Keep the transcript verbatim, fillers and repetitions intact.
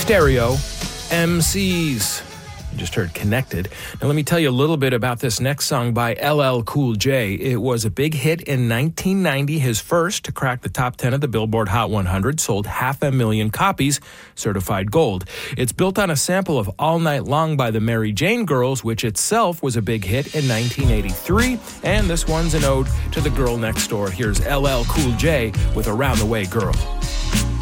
Stereo M Cs. You just heard Connected. Now let me tell you a little bit about this next song by L L Cool J. It was a big hit in nineteen ninety, his first to crack the top ten of the Billboard Hot one hundred, sold half a million copies, certified gold. It's built on a sample of All Night Long by the Mary Jane Girls, which itself was a big hit in nineteen eighty-three, and this one's an ode to the girl next door. Here's L L Cool J with Around the Way Girl.